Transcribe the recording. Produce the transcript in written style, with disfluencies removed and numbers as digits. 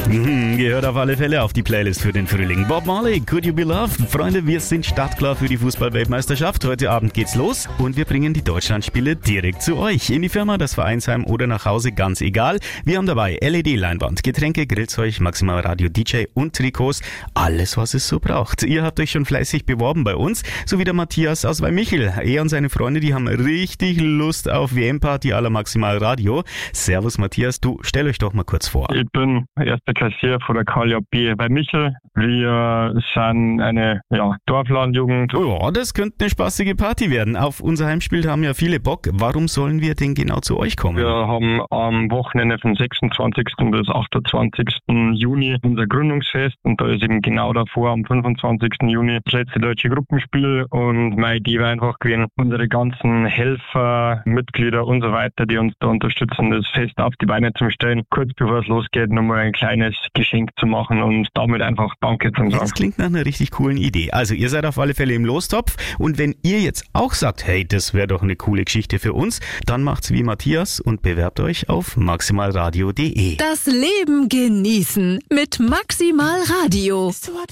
Gehört auf alle Fälle auf die Playlist für den Frühling. Bob Marley, Could You Be Loved? Freunde, wir sind startklar für die Fußball-Weltmeisterschaft. Heute Abend geht's los und wir bringen die Deutschlandspiele direkt zu euch. In die Firma, das Vereinsheim oder nach Hause, ganz egal. Wir haben dabei LED-Leinwand, Getränke, Grillzeug, Maximal Radio DJ und Trikots. Alles, was es so braucht. Ihr habt euch schon fleißig beworben bei uns, so wie der Matthias aus Weimichel. Er und seine Freunde, die haben richtig Lust auf WM-Party à la Maximal Radio. Servus Matthias, du stell euch doch mal kurz vor. Ich bin erster Kassier von der KJB bei Michel. Wir sind eine Dorflandjugend. Ja, das könnte eine spaßige Party werden. Auf unser Heimspiel haben ja viele Bock. Warum sollen wir denn genau zu euch kommen? Wir haben am Wochenende vom 26. bis 28. Juni unser Gründungsfest und da ist eben genau davor am 25. Juni das letzte deutsche Gruppenspiel und meine Idee war einfach gewesen, unsere ganzen Helfer, Mitglieder und so weiter, die uns da unterstützen, das Fest auf die Beine zu stellen, kurz bevor es losgeht, nochmal ein kleines Geschenk zu machen und damit einfach Danke zu sagen. Das klingt nach einer richtig coolen Idee. Also ihr seid auf alle Fälle im Lostopf und wenn ihr jetzt auch sagt, hey, das wäre doch eine coole Geschichte für uns, dann macht's wie Matthias und bewerbt euch auf maximalradio.de. Das Leben genießen mit Maximal Radio.